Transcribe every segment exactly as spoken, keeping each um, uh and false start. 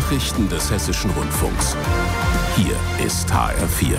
Nachrichten des Hessischen Rundfunks. Hier ist H R vier.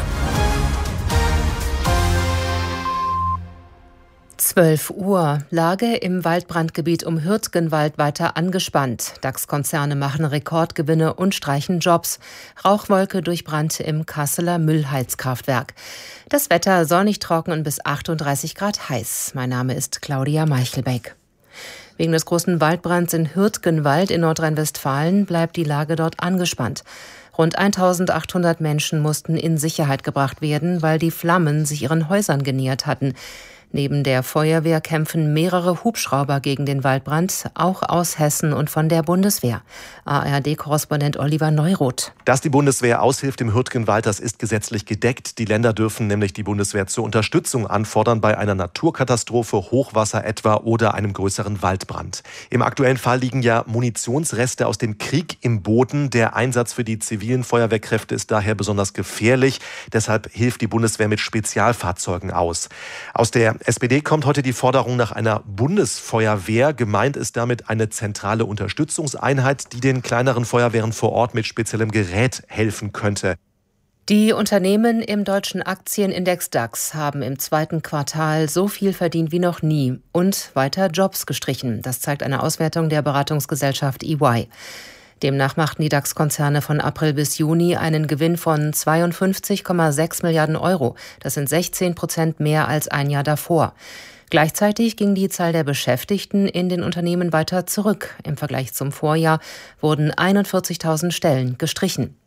zwölf Uhr. Lage im Waldbrandgebiet um Hürtgenwald weiter angespannt. DAX-Konzerne machen Rekordgewinne und streichen Jobs. Rauchwolke durch Brand im Kasseler Müllheizkraftwerk. Das Wetter sonnig, trocken und bis achtunddreißig Grad heiß. Mein Name ist Claudia Meichelbeck. Wegen des großen Waldbrands in Hürtgenwald in Nordrhein-Westfalen bleibt die Lage dort angespannt. Rund eintausendachthundert Menschen mussten in Sicherheit gebracht werden, weil die Flammen sich ihren Häusern genähert hatten. Neben der Feuerwehr kämpfen mehrere Hubschrauber gegen den Waldbrand, auch aus Hessen und von der Bundeswehr. A R D-Korrespondent Oliver Neuroth. Dass die Bundeswehr aushilft im Hürtgenwald, das ist gesetzlich gedeckt. Die Länder dürfen nämlich die Bundeswehr zur Unterstützung anfordern bei einer Naturkatastrophe, Hochwasser etwa oder einem größeren Waldbrand. Im aktuellen Fall liegen ja Munitionsreste aus dem Krieg im Boden. Der Einsatz für die zivilen Feuerwehrkräfte ist daher besonders gefährlich. Deshalb hilft die Bundeswehr mit Spezialfahrzeugen aus. Aus der S P D kommt heute die Forderung nach einer Bundesfeuerwehr. Gemeint ist damit eine zentrale Unterstützungseinheit, die den kleineren Feuerwehren vor Ort mit speziellem Gerät helfen könnte. Die Unternehmen im deutschen Aktienindex DAX haben im zweiten Quartal so viel verdient wie noch nie und weiter Jobs gestrichen. Das zeigt eine Auswertung der Beratungsgesellschaft E Y. Demnach machten die DAX-Konzerne von April bis Juni einen Gewinn von zweiundfünfzig Komma sechs Milliarden Euro. Das sind sechzehn Prozent mehr als ein Jahr davor. Gleichzeitig ging die Zahl der Beschäftigten in den Unternehmen weiter zurück. Im Vergleich zum Vorjahr wurden einundvierzigtausend Stellen gestrichen.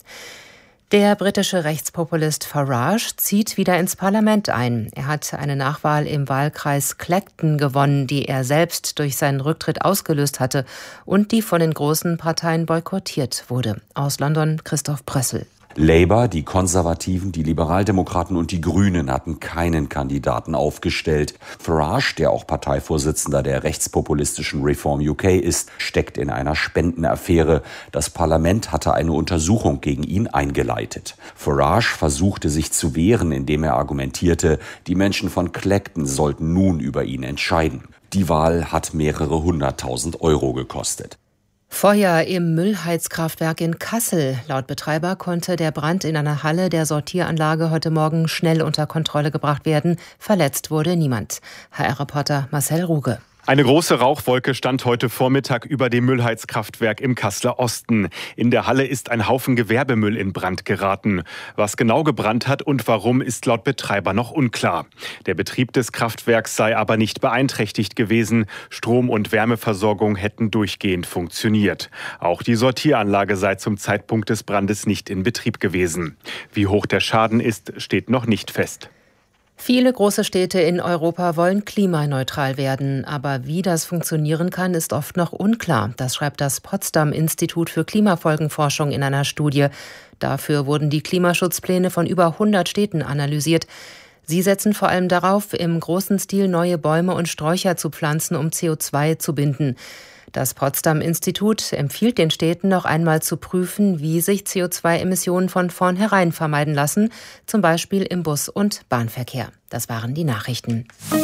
Der britische Rechtspopulist Farage zieht wieder ins Parlament ein. Er hat eine Nachwahl im Wahlkreis Clacton gewonnen, die er selbst durch seinen Rücktritt ausgelöst hatte und die von den großen Parteien boykottiert wurde. Aus London Christoph Prössel. Labour, die Konservativen, die Liberaldemokraten und die Grünen hatten keinen Kandidaten aufgestellt. Farage, der auch Parteivorsitzender der rechtspopulistischen Reform U K ist, steckt in einer Spendenaffäre. Das Parlament hatte eine Untersuchung gegen ihn eingeleitet. Farage versuchte sich zu wehren, indem er argumentierte, die Menschen von Clacton sollten nun über ihn entscheiden. Die Wahl hat mehrere hunderttausend Euro gekostet. Feuer im Müllheizkraftwerk in Kassel. Laut Betreiber konnte der Brand in einer Halle der Sortieranlage heute Morgen schnell unter Kontrolle gebracht werden. Verletzt wurde niemand. H R-Reporter Marcel Ruge. Eine große Rauchwolke stand heute Vormittag über dem Müllheizkraftwerk im Kasseler Osten. In der Halle ist ein Haufen Gewerbemüll in Brand geraten. Was genau gebrannt hat und warum, ist laut Betreiber noch unklar. Der Betrieb des Kraftwerks sei aber nicht beeinträchtigt gewesen. Strom- und Wärmeversorgung hätten durchgehend funktioniert. Auch die Sortieranlage sei zum Zeitpunkt des Brandes nicht in Betrieb gewesen. Wie hoch der Schaden ist, steht noch nicht fest. Viele große Städte in Europa wollen klimaneutral werden, aber wie das funktionieren kann, ist oft noch unklar. Das schreibt das Potsdam-Institut für Klimafolgenforschung in einer Studie. Dafür wurden die Klimaschutzpläne von über hundert Städten analysiert. Sie setzen vor allem darauf, im großen Stil neue Bäume und Sträucher zu pflanzen, um C O zwei zu binden. Das Potsdam-Institut empfiehlt den Städten noch einmal zu prüfen, wie sich C O zwei Emissionen von vornherein vermeiden lassen, zum Beispiel im Bus- und Bahnverkehr. Das waren die Nachrichten.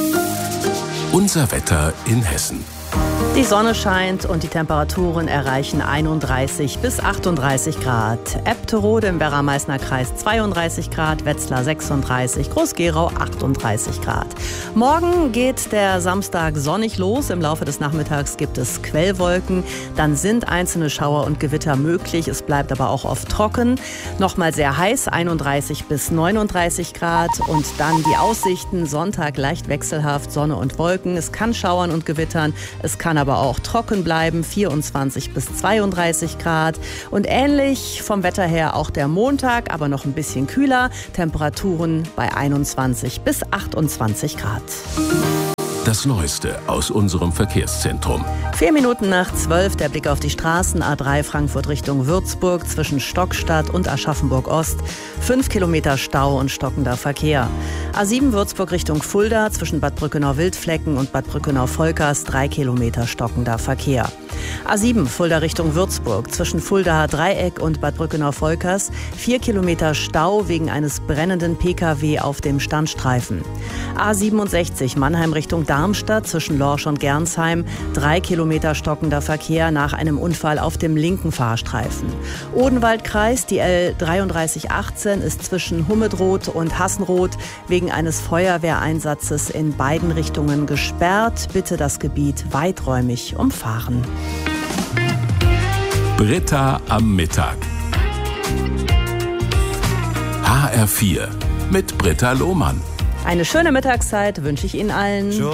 Unser Wetter in Hessen. Die Sonne scheint und die Temperaturen erreichen einunddreißig bis achtunddreißig Grad. Epterode im Werra-Meißner Kreis zweiunddreißig Grad, Wetzlar sechsunddreißig, Groß-Gerau achtunddreißig Grad. Morgen geht der Samstag sonnig los. Im Laufe des Nachmittags gibt es Quellwolken. Dann sind einzelne Schauer und Gewitter möglich. Es bleibt aber auch oft trocken. Nochmal sehr heiß, einunddreißig bis neununddreißig Grad. Und dann die Aussichten. Sonntag leicht wechselhaft, Sonne und Wolken. Es kann schauern und gewittern. Es kann aber auch trocken bleiben, vierundzwanzig bis zweiunddreißig Grad. Und ähnlich vom Wetter her auch der Montag, aber noch ein bisschen kühler. Temperaturen bei einundzwanzig bis achtundzwanzig Grad. Das Neueste aus unserem Verkehrszentrum. Vier Minuten nach zwölf, der Blick auf die Straßen. A drei Frankfurt Richtung Würzburg zwischen Stockstadt und Aschaffenburg-Ost. Fünf Kilometer Stau und stockender Verkehr. A sieben Würzburg Richtung Fulda zwischen Bad Brückenau-Wildflecken und Bad Brückenau-Volkers. Drei Kilometer stockender Verkehr. A sieben Fulda Richtung Würzburg zwischen Fuldaer Dreieck und Bad Brückenau-Volkers. Vier Kilometer Stau wegen eines brennenden Pkw auf dem Standstreifen. A siebenundsechzig Mannheim Richtung Darmstadt zwischen Lorsch und Gernsheim. Drei Kilometer stockender Verkehr nach einem Unfall auf dem linken Fahrstreifen. Odenwaldkreis, die L dreiunddreißig achtzehn ist zwischen Hummedroth und Hassenroth wegen eines Feuerwehreinsatzes in beiden Richtungen gesperrt. Bitte das Gebiet weiträumig umfahren. Britta am Mittag. H R vier mit Britta Lohmann. Eine schöne Mittagszeit wünsche ich Ihnen allen.